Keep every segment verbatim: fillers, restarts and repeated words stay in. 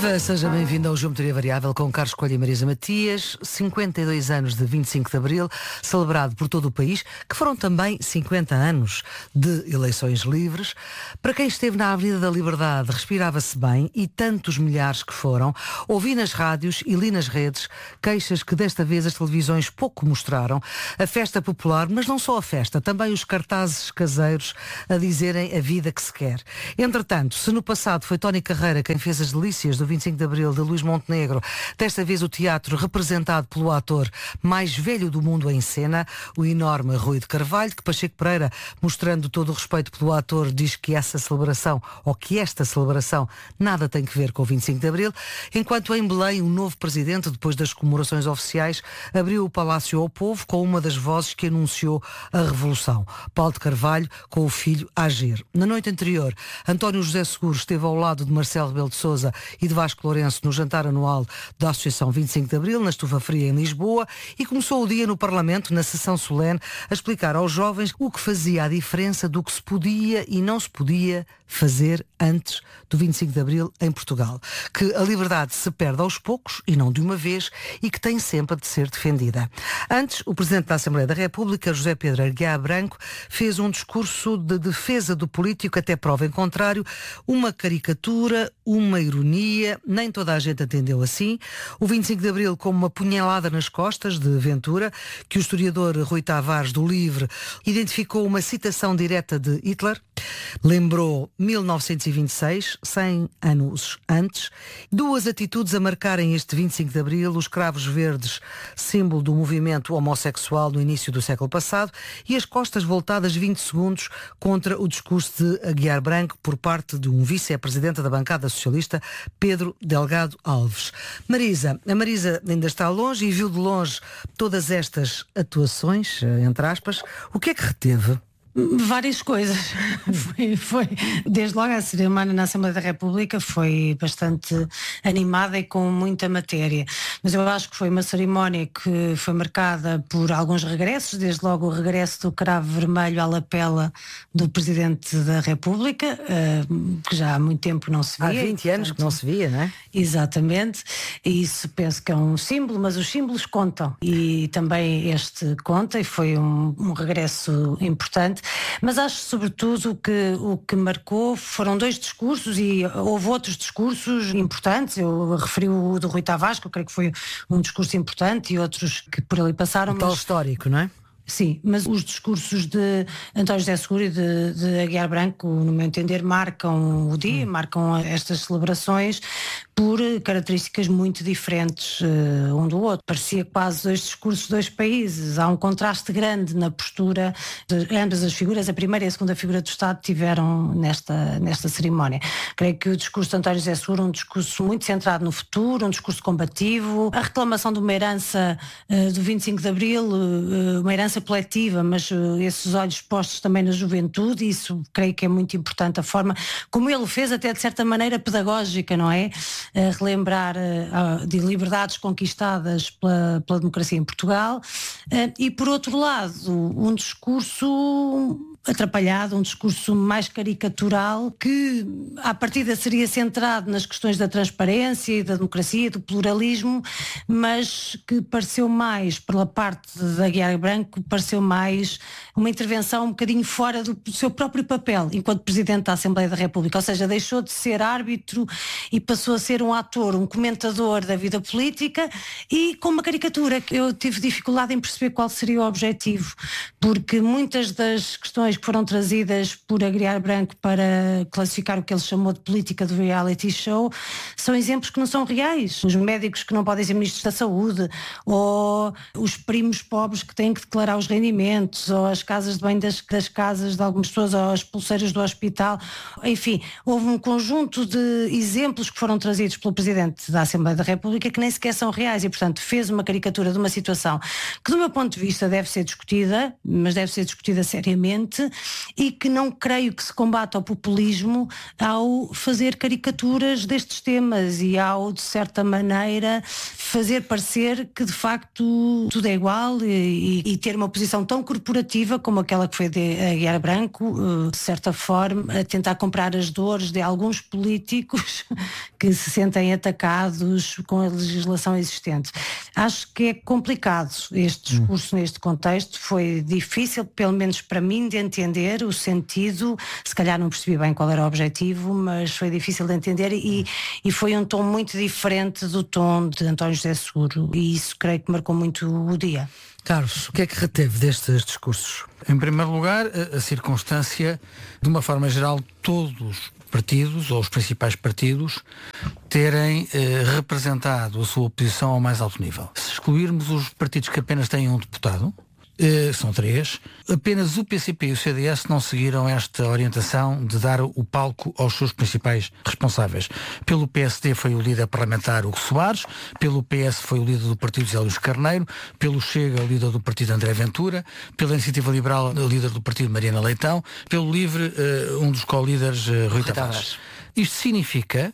Viva, seja bem-vindo ao Geometria Variável com Carlos Coelho e Marisa Matias. cinquenta e dois anos de vinte e cinco de Abril, celebrado por todo o país, que foram também cinquenta anos de eleições livres. Para quem esteve na Avenida da Liberdade, respirava-se bem, e tantos milhares que foram. Ouvi nas rádios e li nas redes queixas que desta vez as televisões pouco mostraram. A festa popular, mas não só a festa, também os cartazes caseiros a dizerem a vida que se quer. Entretanto, se no passado foi Tony Carreira quem fez as delícias do vinte e cinco de Abril de Luís Montenegro, desta vez o teatro representado pelo ator mais velho do mundo em cena, o enorme Rui de Carvalho, que Pacheco Pereira, mostrando todo o respeito pelo ator, diz que essa celebração, ou que esta celebração, nada tem que ver com o vinte e cinco de Abril, enquanto em Belém o novo presidente, depois das comemorações oficiais, abriu o Palácio ao povo com uma das vozes que anunciou a revolução, Paulo de Carvalho, com o filho a agir. Na noite anterior, António José Seguro esteve ao lado de Marcelo Rebelo de Sousa e de Vasco Lourenço no jantar anual da Associação vinte e cinco de Abril, na Estufa Fria em Lisboa, e começou o dia no Parlamento, na sessão solene, a explicar aos jovens o que fazia a diferença do que se podia e não se podia fazer antes do vinte e cinco de Abril em Portugal. Que a liberdade se perde aos poucos e não de uma vez, e que tem sempre de ser defendida. Antes, o Presidente da Assembleia da República, José Pedro Aguiar Branco, fez um discurso de defesa do político até prova em contrário, uma caricatura, uma ironia, nem toda a gente entendeu assim. O vinte e cinco de Abril como uma punhalada nas costas de Ventura, que o historiador Rui Tavares do Livre identificou uma citação direta de Hitler. Lembrou mil novecentos e vinte e seis, cem anos antes. Duas atitudes a marcarem este vinte e cinco de Abril: os cravos verdes, símbolo do movimento homossexual no início do século passado, e as costas voltadas vinte segundos contra o discurso de Aguiar Branco por parte de um vice-presidente da bancada socialista, Pedro Delgado Alves. Marisa, a Marisa ainda está longe e viu de longe todas estas atuações, entre aspas. O que é que reteve? Várias coisas. foi, foi, desde logo a cerimónia na Assembleia da República foi bastante animada e com muita matéria, mas eu acho que foi uma cerimónia que foi marcada por alguns regressos, desde logo o regresso do cravo vermelho à lapela do Presidente da República, uh, que já há muito tempo não se via. Há vinte anos portanto, que não se via, não é? Exatamente, e isso penso que é um símbolo, mas os símbolos contam, e também este conta, e foi um, um regresso importante. Mas acho sobretudo que o que marcou foram dois discursos, e houve outros discursos importantes. Eu referi o do Rui Tavares, que eu creio que foi um discurso importante, e outros que por ali passaram. Um tal mas... histórico, não é? Sim, mas os discursos de António José Seguro e de, de Aguiar Branco, no meu entender, marcam o dia, hum. marcam estas celebrações por características muito diferentes uh, um do outro. Parecia quase dois discursos de dois países. Há um contraste grande na postura de ambas as figuras. A primeira e a segunda figura do Estado tiveram nesta, nesta cerimónia. Creio que o discurso de António José Seguro é um discurso muito centrado no futuro, um discurso combativo. A reclamação de uma herança uh, do vinte e cinco de Abril, uh, uma herança coletiva, mas uh, esses olhos postos também na juventude, isso creio que é muito importante, a forma como ele fez, até de certa maneira pedagógica, não é? Uh, relembrar uh, de liberdades conquistadas pela, pela democracia em Portugal, uh, e por outro lado um discurso atrapalhado, um discurso mais caricatural, que à partida seria centrado nas questões da transparência e da democracia, do pluralismo, mas que pareceu mais, pela parte da Aguiar Branco, pareceu mais uma intervenção um bocadinho fora do seu próprio papel enquanto Presidente da Assembleia da República, ou seja, deixou de ser árbitro e passou a ser um ator, um comentador da vida política, e com uma caricatura que eu tive dificuldade em perceber qual seria o objetivo, porque muitas das questões que foram trazidas por Aguiar Branco para classificar o que ele chamou de política do reality show são exemplos que não são reais. Os médicos que não podem ser ministros da saúde, ou os primos pobres que têm que declarar os rendimentos, ou as casas de banho das, das casas de algumas pessoas, ou as pulseiras do hospital. Enfim, houve um conjunto de exemplos que foram trazidos pelo Presidente da Assembleia da República que nem sequer são reais, e portanto fez uma caricatura de uma situação que, do meu ponto de vista, deve ser discutida, mas deve ser discutida seriamente, importante e que não creio que se combata o populismo ao fazer caricaturas destes temas e ao, de certa maneira, fazer parecer que de facto tudo é igual e, e ter uma posição tão corporativa como aquela que foi de Aguiar Branco, de certa forma, a tentar comprar as dores de alguns políticos que se sentem atacados com a legislação existente. Acho que é complicado este discurso hum. neste contexto, foi difícil, pelo menos para mim, de entender o sentido, se calhar não percebi bem qual era o objetivo, mas foi difícil de entender e, e foi um tom muito diferente do tom de António José Seguro e isso creio que marcou muito o dia. Carlos, o que é que reteve destes discursos? Em primeiro lugar, a, a circunstância, de uma forma geral, todos os partidos, ou os principais partidos, terem eh, representado a sua oposição ao mais alto nível. Se excluirmos os partidos que apenas têm um deputado, Uh, são três, apenas o P C P e o C D S não seguiram esta orientação de dar o palco aos seus principais responsáveis. Pelo P S D foi o líder parlamentar Hugo Soares, pelo P S foi o líder do partido José Luís Carneiro, pelo Chega o líder do partido André Ventura, pela Iniciativa Liberal o líder do partido Mariana Leitão, pelo Livre uh, um dos co-líderes uh, Rui Tavares. Isto significa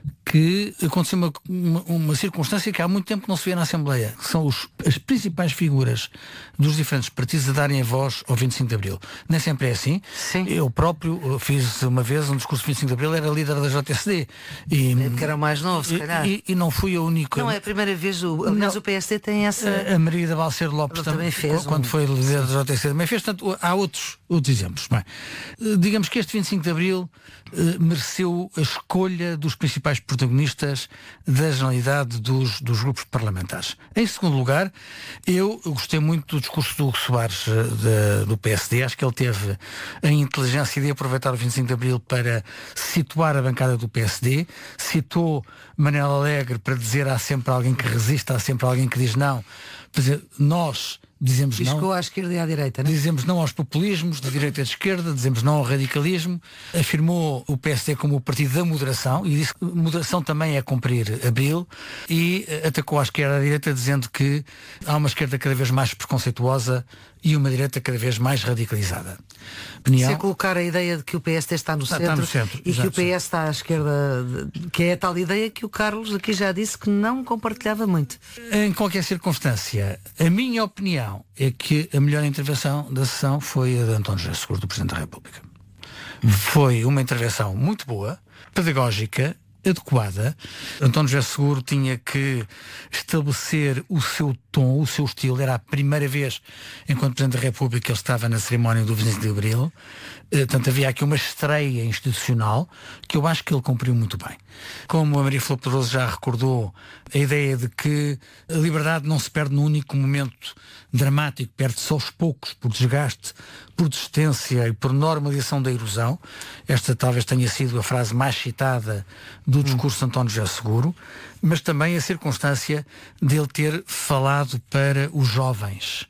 que aconteceu uma, uma, uma circunstância que há muito tempo que não se vê na Assembleia, que são os, as principais figuras dos diferentes partidos a darem a voz ao vinte e cinco de Abril. Nem sempre é assim. Sim. Eu próprio fiz uma vez um discurso de vinte e cinco de Abril, era líder da J S D. E, é que era o mais novo, se calhar. E, e não fui a única. Não é a primeira vez, o, aliás, o P S D tem essa... A, a Maria da Balseiro Lopes também, também fez. Quando um... foi líder da J S D também fez. Portanto, há outros, outros exemplos. Bem, digamos que este vinte e cinco de Abril uh, mereceu a escolha dos principais protagonistas da generalidade dos, dos grupos parlamentares. Em segundo lugar, eu gostei muito do discurso do Hugo Soares de, do P S D. Acho que ele teve a inteligência de aproveitar o vinte e cinco de Abril para situar a bancada do P S D. Citou Manela Alegre para dizer há sempre alguém que resiste, há sempre alguém que diz não. Quer dizer, nós dizemos não. Piscou à esquerda e à direita, não é? Dizemos não aos populismos, de direita e de esquerda, dizemos não ao radicalismo. Afirmou o P S D como o partido da moderação e disse que moderação também é cumprir Abril e atacou à esquerda e à direita dizendo que há uma esquerda cada vez mais preconceituosa e uma direita cada vez mais radicalizada. Opinião? Se é colocar a ideia de que o P S D está no, está, centro, está no centro e exato, que o P S está à esquerda, que é a tal ideia que o Carlos aqui já disse que não compartilhava muito. Em qualquer circunstância, a minha opinião é que a melhor intervenção da sessão foi a de António José Seguro, do Presidente da República. Hum. Foi uma intervenção muito boa, pedagógica, adequada. António José Seguro tinha que estabelecer o seu tom, o seu estilo. Era a primeira vez, enquanto Presidente da República, que ele estava na cerimónia do vinte e cinco de Abril. Portanto, havia aqui uma estreia institucional que eu acho que ele cumpriu muito bem. Como a Maria Flor Pedroso já recordou, a ideia de que a liberdade não se perde num único momento dramático, perde-se aos poucos, por desgaste, por desistência e por normalização da erosão. Esta talvez tenha sido a frase mais citada do discurso de António José Seguro, mas também a circunstância dele ter falado para os jovens.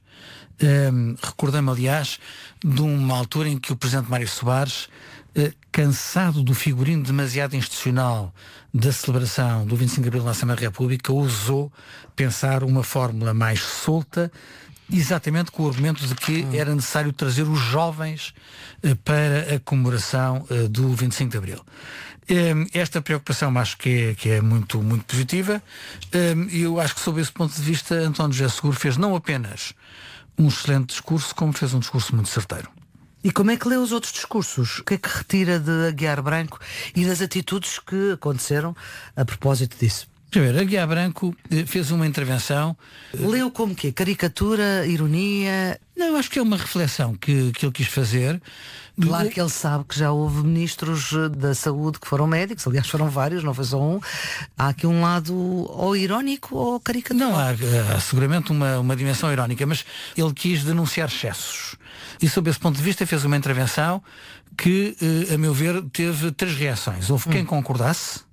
Um, Recordei-me, aliás, de uma altura em que o Presidente Mário Soares, uh, cansado do figurino demasiado institucional da celebração do vinte e cinco de Abril na Assembleia da República, ousou pensar uma fórmula mais solta, exatamente com o argumento de que hum. era necessário trazer os jovens uh, para a comemoração uh, do vinte e cinco de Abril. Um, esta preocupação acho que é, que é muito, muito positiva e um, eu acho que sob esse ponto de vista António José Seguro fez não apenas um excelente discurso, como fez um discurso muito certeiro. E como é que lê os outros discursos? O que é que retira de Aguiar Branco e das atitudes que aconteceram a propósito disso? Primeiro, Aguiar Branco fez uma intervenção... Leu como quê? Caricatura, ironia? Não, eu acho que é uma reflexão que, que ele quis fazer. Claro que ele sabe que já houve ministros da saúde que foram médicos, aliás foram vários, não foi só um. Há aqui um lado ou irónico ou caricatura. Não, há, há seguramente uma, uma dimensão irónica, mas ele quis denunciar excessos. E sob esse ponto de vista fez uma intervenção que, a meu ver, teve três reações. Houve quem hum. concordasse,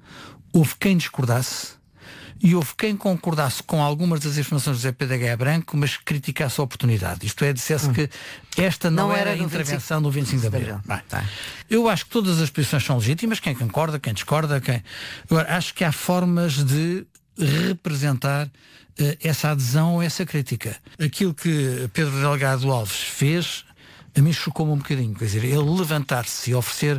houve quem discordasse e houve quem concordasse com algumas das informações do Zé Pedro Aguiar Branco, mas criticasse a oportunidade. Isto é, dissesse hum. que esta não, não era, era a intervenção do vinte e cinco de Abril. Bem, tá. Eu acho que todas as posições são legítimas, quem concorda, quem discorda, quem... Agora, acho que há formas de representar uh, essa adesão ou essa crítica. Aquilo que Pedro Delgado Alves fez a mim chocou-me um bocadinho. Quer dizer, ele levantar-se e oferecer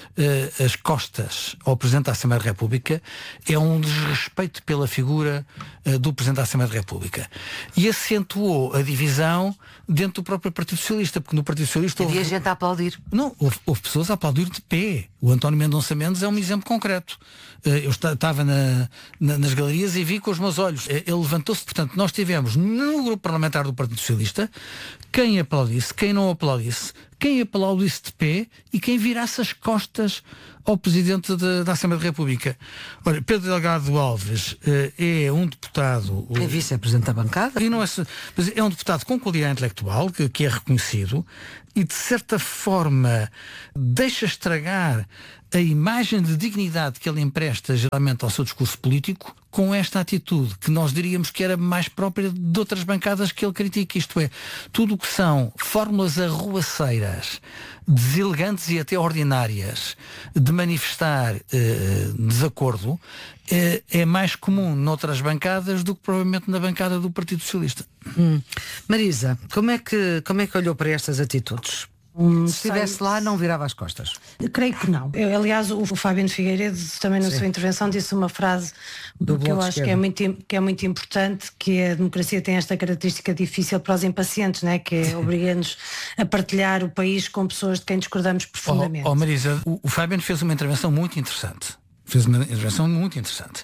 uh, as costas ao Presidente da Assembleia da República é um desrespeito pela figura uh, do Presidente da Assembleia da República. E acentuou a divisão dentro do próprio Partido Socialista, porque no Partido Socialista havia houve... gente a aplaudir. Não, houve, houve pessoas a aplaudir de pé. O António Mendonça Mendes é um exemplo concreto. Uh, eu estava na, na, nas galerias e vi com os meus olhos. Uh, ele levantou-se, portanto, nós tivemos no grupo parlamentar do Partido Socialista quem aplaudisse, quem não aplaudisse, quem aplaudisse de pé e quem virasse as costas ao Presidente de, da Assembleia da República. Olha, Pedro Delgado Alves uh, é um deputado... Quem vice-presidente da bancada? E não é, mas é um deputado com qualidade intelectual, que, que é reconhecido, e de certa forma deixa estragar a imagem de dignidade que ele empresta geralmente ao seu discurso político com esta atitude que nós diríamos que era mais própria de outras bancadas que ele critica, isto é, tudo o que são fórmulas arruaceiras, deselegantes e até ordinárias de manifestar eh, desacordo eh, é mais comum noutras bancadas do que provavelmente na bancada do Partido Socialista. Hum. Marisa, como é que, como é que olhou para estas atitudes? Um, Se estivesse sei, lá, não virava as costas? Creio que não. Eu, aliás, o, o Fábio Figueiredo também na Sim. sua intervenção disse uma frase Do que eu Bloco de acho que é, muito, que é muito importante, que a democracia tem esta característica difícil para os impacientes, né? Que é obriga-nos a partilhar o país com pessoas de quem discordamos profundamente. Oh, oh Marisa, o, o Fábio fez uma intervenção muito interessante. Fez uma intervenção muito interessante.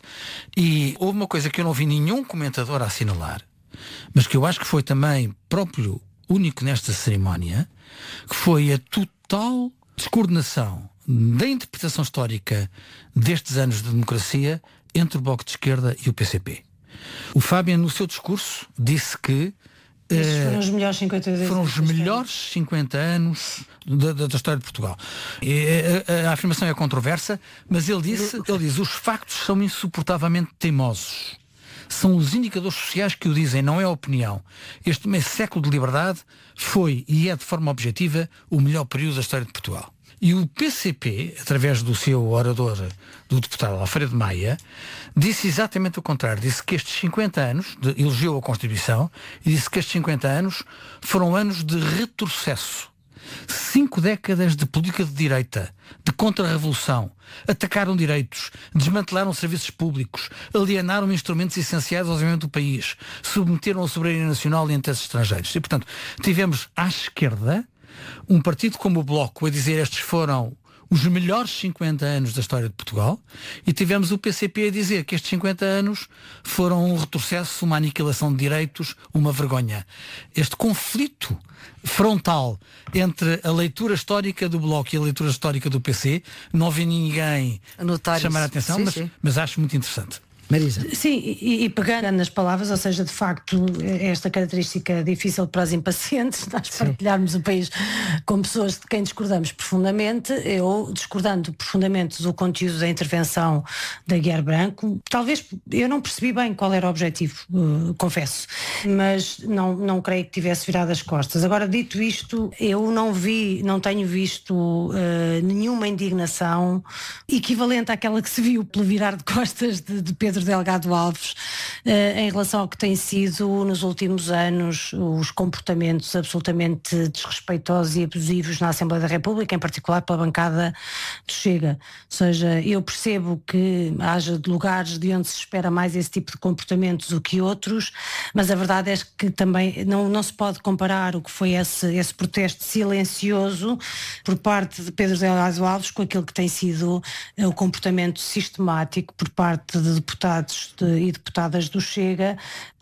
E houve uma coisa que eu não vi nenhum comentador a assinalar, mas que eu acho que foi também próprio, único nesta cerimónia, que foi a total descoordenação da interpretação histórica destes anos de democracia entre o Bloco de Esquerda e o P C P. O Fábio, no seu discurso, disse que Estes foram os melhores cinquenta e dois foram anos os melhores cinquenta anos da, da, da história de Portugal. E a, a, a afirmação é controversa, mas ele disse, ele diz, os factos são insuportavelmente teimosos. São os indicadores sociais que o dizem, não é a opinião. Este meio século de liberdade foi e é de forma objetiva o melhor período da história de Portugal. E o P C P, através do seu orador, do deputado Alfredo Maia, disse exatamente o contrário. Disse que estes cinquenta anos, de, elogiou a Constituição, e disse que estes cinquenta anos foram anos de retrocesso. Cinco décadas de política de direita, de contra-revolução, atacaram direitos, desmantelaram serviços públicos, alienaram instrumentos essenciais ao desenvolvimento do país, submeteram a soberania nacional e interesses estrangeiros. E, portanto, tivemos à esquerda um partido como o Bloco a dizer estes foram os melhores cinquenta anos da história de Portugal, e tivemos o P C P a dizer que estes cinquenta anos foram um retrocesso, uma aniquilação de direitos, uma vergonha. Este conflito frontal entre a leitura histórica do Bloco e a leitura histórica do P C, não vi ninguém Anotar chamar a isso. atenção, Sim, mas, sim. mas acho muito interessante. Marisa. Sim, e, e pegando nas palavras, ou seja, de facto, esta característica difícil para os impacientes, nós partilharmos o país com pessoas de quem discordamos profundamente, eu discordando profundamente do conteúdo da intervenção da Guiar Branco, talvez eu não percebi bem qual era o objetivo, uh, confesso, mas não, não creio que tivesse virado as costas. Agora, dito isto, eu não vi, não tenho visto uh, nenhuma indignação equivalente àquela que se viu pelo virar de costas de, de Pedro Delgado Alves uh, em relação ao que tem sido nos últimos anos os comportamentos absolutamente desrespeitosos e abusivos na Assembleia da República, em particular pela bancada do Chega. Ou seja, eu percebo que haja lugares de onde se espera mais esse tipo de comportamentos do que outros, mas a verdade é que também não, não se pode comparar o que foi esse, esse protesto silencioso por parte de Pedro Delgado Alves com aquilo que tem sido uh, o comportamento sistemático por parte de deputados De, e deputadas do Chega,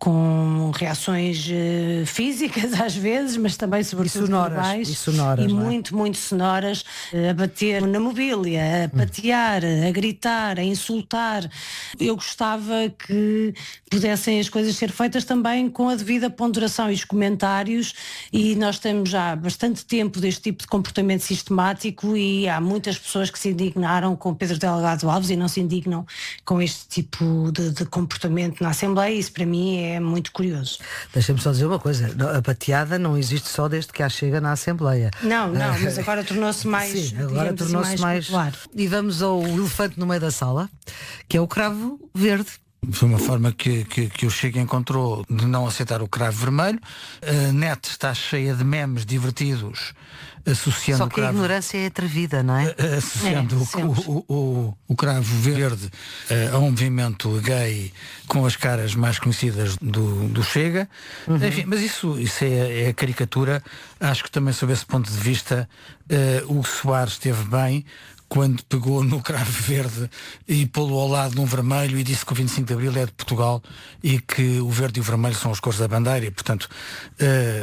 com reações uh, físicas às vezes, mas também sobretudo e sonoras, verbais, e, sonoras, e é? muito, muito sonoras, uh, a bater na mobília, a patear, a gritar, a insultar. Eu gostava que pudessem as coisas ser feitas também com a devida ponderação e os comentários, e nós temos já bastante tempo deste tipo de comportamento sistemático e há muitas pessoas que se indignaram com Pedro Delgado Alves e não se indignam com este tipo De, de comportamento na Assembleia. Isso para mim é muito curioso. Deixa-me só dizer uma coisa, a pateada não existe só desde que a Chega na Assembleia. Não, não, mas agora tornou-se mais, sim, agora tornou-se assim, mais, mais popular. E vamos ao elefante no meio da sala, que é o cravo verde. Foi uma forma que, que, que o Chega encontrou de não aceitar o cravo vermelho. A net está cheia de memes divertidos associando Só que o cravo... a ignorância é atrevida, não é? Associando É, o, o, o, o cravo verde uh, a um movimento gay com as caras mais conhecidas do, do Chega. Uhum. Enfim, mas isso, isso é, é a caricatura. Acho que também sob esse ponto de vista uh, o Soares esteve bem quando pegou no cravo verde e pô-lo ao lado de um vermelho e disse que o vinte e cinco de Abril é de Portugal e que o verde e o vermelho são as cores da bandeira e, portanto, uh,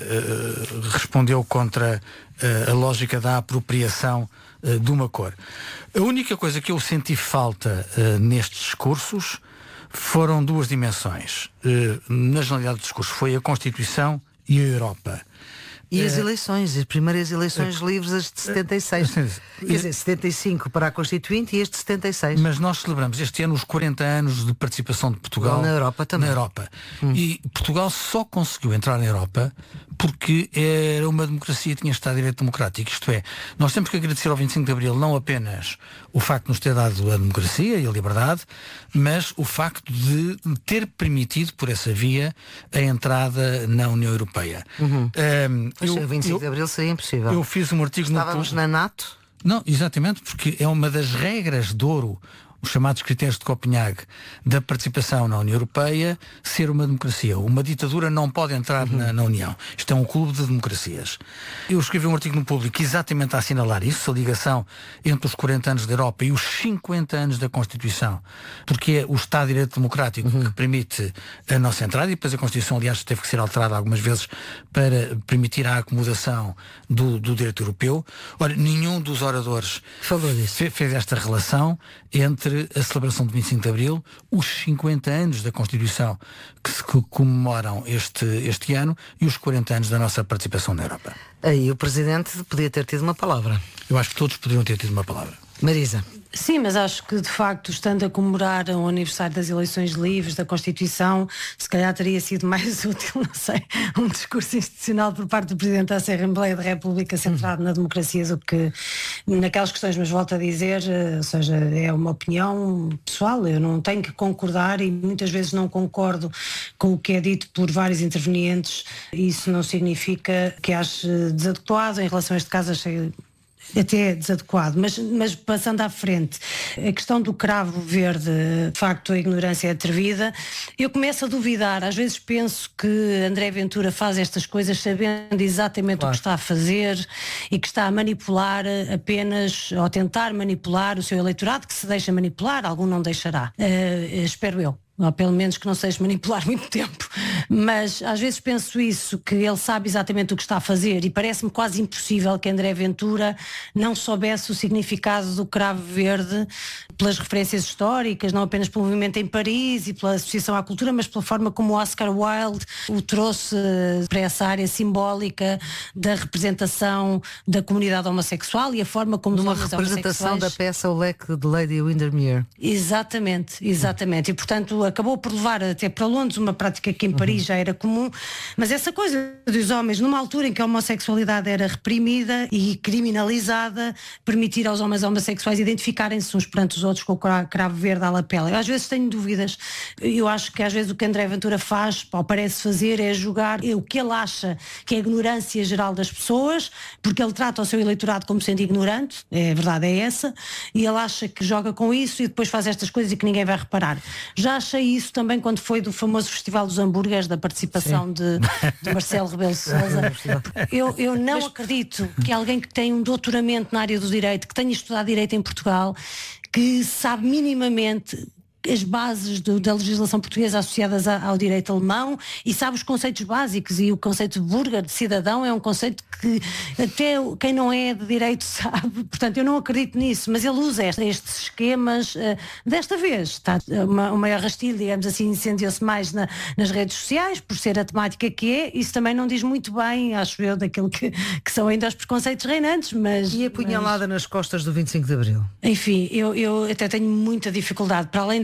uh, respondeu contra uh, a lógica da apropriação uh, de uma cor. A única coisa que eu senti falta uh, nestes discursos foram duas dimensões. Uh, na generalidade do discurso foi a Constituição e a Europa. E as eleições, as primeiras eleições livres, as de setenta e seis. Quer dizer, setenta e cinco para a Constituinte e este de setenta e seis. Mas nós celebramos este ano os quarenta anos de participação de Portugal na Europa também. Na Europa. Hum. E Portugal só conseguiu entrar na Europa porque era uma democracia e tinha Estado de Direito Democrático. Isto é, nós temos que agradecer ao vinte e cinco de Abril não apenas o facto de nos ter dado a democracia e a liberdade, mas o facto de ter permitido por essa via a entrada na União Europeia. Uhum. Um, eu, eu, vinte e cinco eu, de Abril seria impossível. Eu fiz um artigo Estávamos no... na NATO? Não, exatamente, porque é uma das regras de ouro, os chamados critérios de Copenhague, da participação na União Europeia, ser uma democracia. Uma ditadura não pode entrar uhum. na, na União. Isto é um clube de democracias. Eu escrevi um artigo no Público exatamente a assinalar isso, a ligação entre os quarenta anos da Europa e os cinquenta anos da Constituição, porque é o Estado de Direito Democrático uhum. que permite a nossa entrada, e depois a Constituição, aliás, teve que ser alterada algumas vezes para permitir a acomodação do, do direito europeu. Ora, nenhum dos oradores falou disso. Fe, fez esta relação entre a celebração de vinte e cinco de Abril, os cinquenta anos da Constituição que se comemoram este, este ano e os quarenta anos da nossa participação na Europa. Aí o Presidente podia ter tido uma palavra. Eu acho que todos poderiam ter tido uma palavra. Marisa. Sim, mas acho que de facto, estando a comemorar o aniversário das eleições livres, da Constituição, se calhar teria sido mais útil, não sei, um discurso institucional por parte do Presidente da Assembleia da República centrado hum. na democracia do que naquelas questões, mas volto a dizer, ou seja, é uma opinião pessoal, eu não tenho que concordar e muitas vezes não concordo com o que é dito por vários intervenientes, isso não significa que ache desadequado em relação a este caso, achei até desadequado, mas, mas passando à frente, a questão do cravo verde, de facto a ignorância é atrevida, eu começo a duvidar, às vezes penso que André Ventura faz estas coisas sabendo exatamente claro. o que está a fazer e que está a manipular apenas, ou tentar manipular o seu eleitorado, que se deixa manipular, algum não deixará, uh, espero eu. Ou pelo menos que não seja manipular muito tempo, mas às vezes penso isso, que ele sabe exatamente o que está a fazer e parece-me quase impossível que André Ventura não soubesse o significado do cravo verde pelas referências históricas, não apenas pelo movimento em Paris e pela associação à cultura, mas pela forma como o Oscar Wilde o trouxe para essa área simbólica da representação da comunidade homossexual e a forma como numa os homens representação homossexuais... da peça O Leque de Lady Windermere. Exatamente, exatamente, e portanto acabou por levar até para Londres, uma prática que em Paris uhum. já era comum, mas essa coisa dos homens, numa altura em que a homossexualidade era reprimida e criminalizada, permitir aos homens homossexuais identificarem-se uns perante os outros com o cravo verde à lapela. Eu às vezes tenho dúvidas, eu acho que às vezes o que André Ventura faz, ou parece fazer, é jogar o que ele acha que é a ignorância geral das pessoas, porque ele trata o seu eleitorado como sendo ignorante, é, a verdade é essa, e ele acha que joga com isso e depois faz estas coisas e que ninguém vai reparar. Já achei isso também quando foi do famoso Festival dos Hambúrgueres, da participação de, de Marcelo Rebelo de Sousa. Eu, eu não Mas... acredito que alguém que tem um doutoramento na área do direito, que tenha estudado direito em Portugal, que sabe minimamente as bases do, da legislação portuguesa associadas a, ao direito alemão e sabe os conceitos básicos, e o conceito de bürger, de cidadão, é um conceito que até quem não é de direito sabe. Portanto, eu não acredito nisso, mas ele usa este, estes esquemas uh, desta vez está uma, o maior rastilho, digamos assim, incendiou-se mais na, nas redes sociais por ser a temática que é. Isso também não diz muito bem, acho eu, daquilo que, que são ainda os preconceitos reinantes, mas... E a punhalada mas... nas costas do vinte e cinco de Abril? Enfim, eu, eu até tenho muita dificuldade, para além da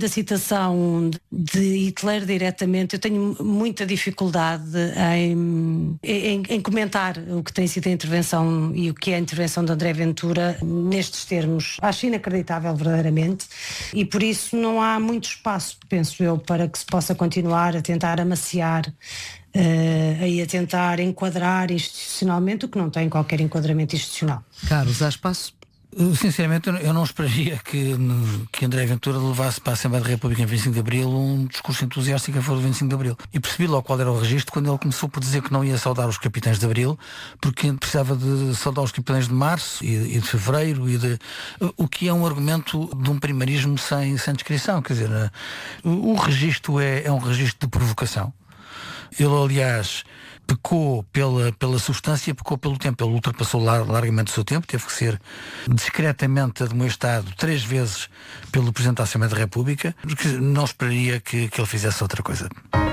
da citação de Hitler diretamente, eu tenho muita dificuldade em, em, em comentar o que tem sido a intervenção e o que é a intervenção de André Ventura nestes termos. Acho inacreditável verdadeiramente, e por isso não há muito espaço, penso eu, para que se possa continuar a tentar amaciar, uh, aí a tentar enquadrar institucionalmente o que não tem qualquer enquadramento institucional. Carlos, há espaço? Sinceramente, eu não esperaria que, que André Ventura levasse para a Assembleia da República em vinte e cinco de Abril um discurso entusiástico a favor do vinte e cinco de Abril. E percebi logo qual era o registro quando ele começou por dizer que não ia saudar os capitães de Abril, porque precisava de saudar os capitães de Março e, e de Fevereiro, e de, o que é um argumento de um primarismo sem, sem descrição. Quer dizer, o, o registro é, é um registro de provocação. Ele, aliás, pecou pela, pela substância, pecou pelo tempo. Ele ultrapassou lar, largamente o seu tempo, teve que ser discretamente admoestado três vezes pelo Presidente da Assembleia da República, porque não esperaria que, que ele fizesse outra coisa.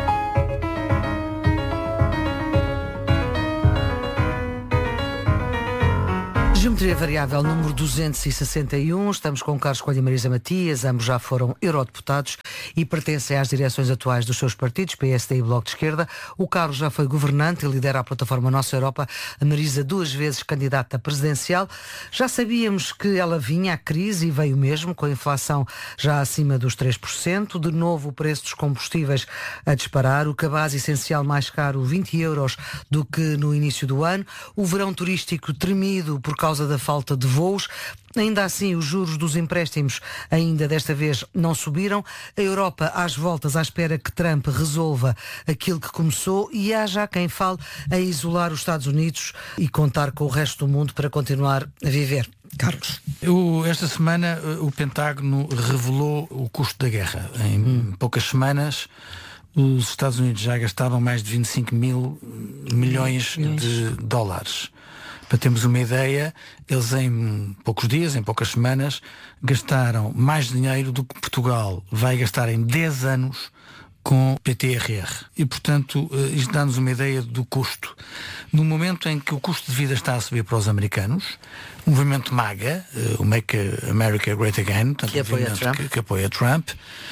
Geometria Variável número duzentos e sessenta e um, estamos com Carlos Coelho e Marisa Matias, ambos já foram eurodeputados e pertencem às direções atuais dos seus partidos, P S D e Bloco de Esquerda. O Carlos já foi governante e lidera a plataforma Nossa Europa, a Marisa duas vezes candidata presidencial. Já sabíamos que ela vinha à crise e veio mesmo, com a inflação já acima dos três por cento, de novo o preço dos combustíveis a disparar, o cabaz essencial mais caro vinte euros do que no início do ano, o verão turístico tremido por causa da falta de voos. Ainda assim, os juros dos empréstimos ainda desta vez não subiram. A Europa às voltas à espera que Trump resolva aquilo que começou, e há já quem fale a isolar os Estados Unidos e contar com o resto do mundo para continuar a viver. Carlos. Eu, esta semana o Pentágono revelou o custo da guerra. Em hum. poucas semanas os Estados Unidos já gastaram mais de vinte e cinco mil milhões de dólares. Para termos uma ideia, eles em poucos dias, em poucas semanas, gastaram mais dinheiro do que Portugal vai gastar em dez anos com P T R R. E, portanto, isto dá-nos uma ideia do custo. No momento em que o custo de vida está a subir para os americanos, o movimento MAGA, o Make America Great Again, portanto, que, apoia Trump. Que, que apoia Trump,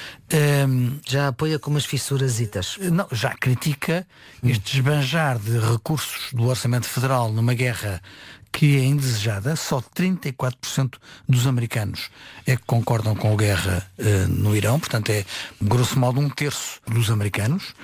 Um, já apoia com umas fissurasitas. Não, já critica hum. este esbanjar de recursos do Orçamento Federal numa guerra que é indesejada. Só trinta e quatro por cento dos americanos é que concordam com a guerra uh, no Irão, portanto é grosso modo um terço dos americanos,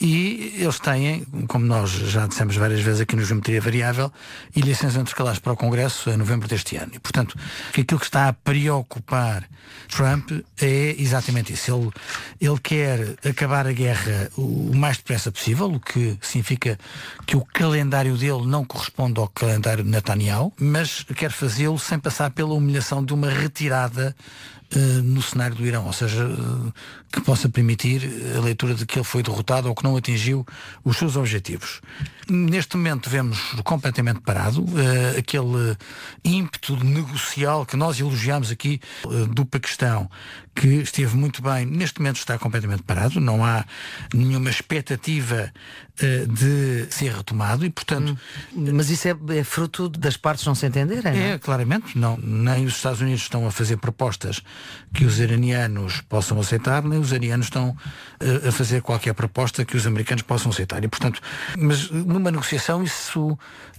e eles têm, como nós já dissemos várias vezes aqui no Geometria Variável, eleições intercalares para o Congresso em novembro deste ano, e portanto aquilo que está a preocupar Trump é exatamente isso. Ele, ele quer acabar a guerra o mais depressa possível, o que significa que o calendário dele não corresponde ao calendário de Netanyahu, mas quer fazê-lo sem passar pela humilhação de uma retirada uh, no cenário do Irão, ou seja, uh, que possa permitir a leitura de que ele foi derrotado ou que não atingiu os seus objetivos. Neste momento vemos completamente parado uh, aquele ímpeto negocial que nós elogiámos aqui uh, do Paquistão, que esteve muito bem, neste momento está completamente parado, não há nenhuma expectativa uh, de ser retomado, e portanto... Hum, mas isso é, é fruto das partes não se entenderem, não é? É, claramente, não, nem os Estados Unidos estão a fazer propostas que os iranianos possam aceitar, nem os iranianos estão uh, a fazer qualquer proposta que os americanos possam aceitar, e portanto, mas numa negociação isso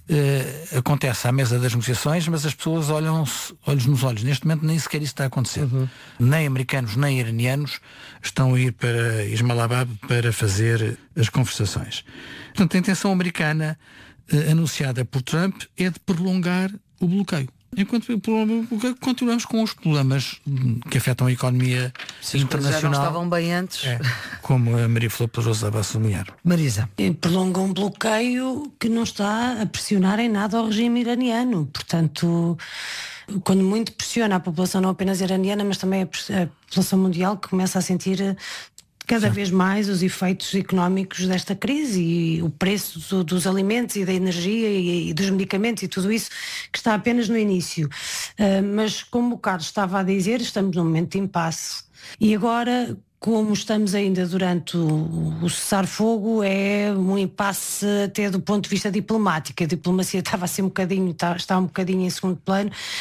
Uh, acontece à mesa das negociações, mas as pessoas olham-se olhos nos olhos. Neste momento nem sequer isso está a acontecer. Uhum. Nem americanos nem iranianos estão a ir para Islamabad para fazer as conversações. Portanto, a intenção americana uh, anunciada por Trump é de prolongar o bloqueio. Enquanto continuamos com os problemas que afetam a economia Sim, internacional. Já não estavam bem antes. É, como a Maria Flor Pedroso estava a sublinhar. Marisa. Prolonga um bloqueio que não está a pressionar em nada ao regime iraniano. Portanto, quando muito pressiona a população, não apenas iraniana, mas também a população mundial, que começa a sentir cada vez mais os efeitos económicos desta crise e o preço do, dos alimentos e da energia e, e dos medicamentos e tudo isso, que está apenas no início. Uh, mas como o Carlos estava a dizer, estamos num momento de impasse. E agora, como estamos ainda durante o, o cessar-fogo, é um impasse até do ponto de vista diplomático. A diplomacia estava a ser um bocadinho, está, está um bocadinho em segundo plano.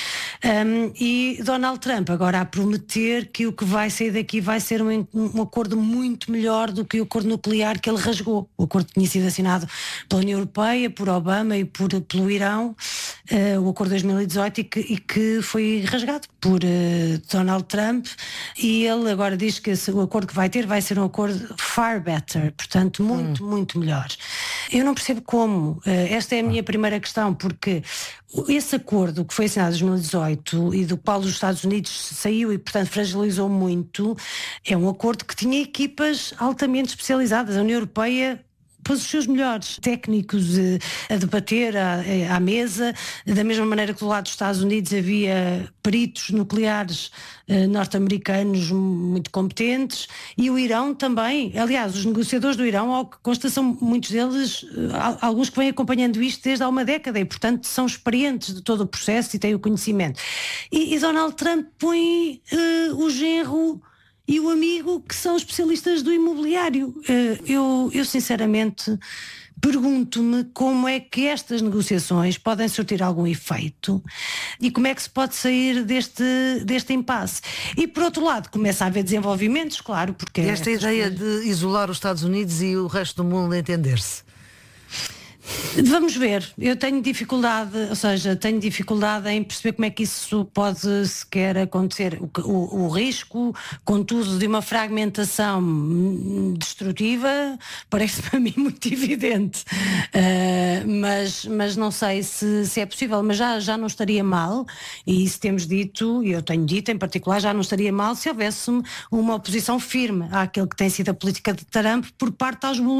Um, e Donald Trump agora a prometer que o que vai sair daqui vai ser um, um acordo muito melhor do que o acordo nuclear que ele rasgou. O acordo tinha sido assinado pela União Europeia, por Obama e por, pelo Irão, uh, o acordo de dois mil e dezoito, e que, e que foi rasgado por uh, Donald Trump, e ele agora diz que esse, o acordo que vai ter vai ser um acordo far better, portanto muito, hum. muito melhor. Eu não percebo como. Uh, esta é a minha primeira questão, porque esse acordo que foi assinado em dois mil e dezoito e do qual os Estados Unidos saiu e, portanto, fragilizou muito, é um acordo que tinha equipas altamente especializadas. A União Europeia pôs os seus melhores técnicos eh, a debater à, à mesa, da mesma maneira que do lado dos Estados Unidos havia peritos nucleares eh, norte-americanos muito competentes, e o Irão também. Aliás, os negociadores do Irão, ao que consta, são muitos deles, eh, alguns que vêm acompanhando isto desde há uma década e, portanto, são experientes de todo o processo e têm o conhecimento. E, e Donald Trump põe eh, o genro e o amigo, que são especialistas do imobiliário. Eu, eu sinceramente pergunto-me como é que estas negociações podem surtir algum efeito e como é que se pode sair deste, deste impasse. E por outro lado começa a haver desenvolvimentos, claro, porque... E esta ideia coisas... de isolar os Estados Unidos e o resto do mundo entender-se? Vamos ver, eu tenho dificuldade, ou seja, tenho dificuldade em perceber como é que isso pode sequer acontecer. O, o, o risco, contudo, de uma fragmentação destrutiva parece para mim muito evidente, uh, mas, mas não sei se, se é possível, mas já, já não estaria mal, e isso temos dito, e eu tenho dito em particular, já não estaria mal se houvesse uma oposição firme àquilo que tem sido a política de Trump por parte aos